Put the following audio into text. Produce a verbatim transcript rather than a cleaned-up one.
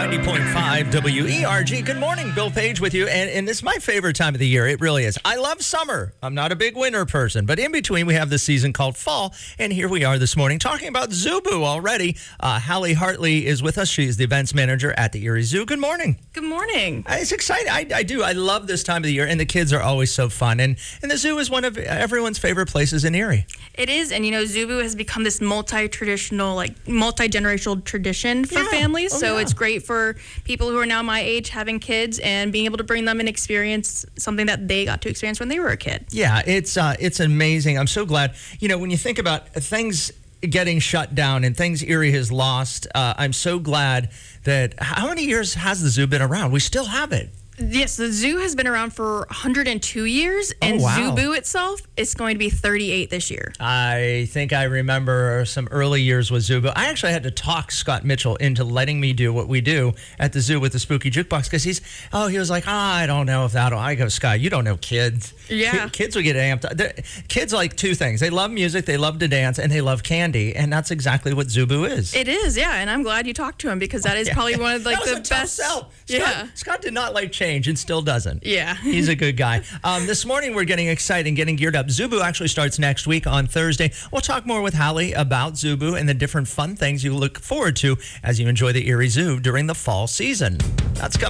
ninety point five W E R G. Good morning, Bill Page with you. And, and this is my favorite time of the year. It really is. I love summer. I'm not a big winter person, but in between we have this season called fall. And here we are this morning talking about Zubu already. Uh, Hallie Hartley is with us. She's the events manager at the Erie Zoo. Good morning. Good morning. Uh, It's exciting. I, I do. I love this time of the year, and the kids are always so fun. And, and the zoo is one of everyone's favorite places in Erie. It is, and you know, Zubu has become this multi-traditional, like multi-generational tradition for Yeah. families. Oh, so yeah. it's great for people who are now my age having kids and being able to bring them and experience something that they got to experience when they were a kid. Yeah, it's uh, it's amazing. I'm so glad. You know, when you think about things getting shut down and things Erie has lost, uh, I'm so glad that. How many years has the zoo been around? We still have it. Yes, the zoo has been around for one hundred two years, and Oh, wow. Zubu itself is going to be thirty-eight this year. I think I remember some early years with Zubu. I actually had to talk Scott Mitchell into letting me do what we do at the zoo with the Spooky Jukebox because he's, oh, he was like, ah, I don't know if that'll. I go, Scott, you don't know kids. Yeah. Kids will get amped. They're- Kids like two things. They love music, they love to dance, and they love candy. And that's exactly what Zubu is. It is, yeah, and I'm glad you talked to him because that is probably one of like that was the a tough best. sell. Scott, Yeah. Scott did not like change and still doesn't. Yeah. He's a good guy. Um, this morning we're getting excited and getting geared up. Zubu actually starts next week on Thursday. We'll talk more with Hallie about Zubu and the different fun things you look forward to as you enjoy the Erie Zoo during the fall season. That's coming.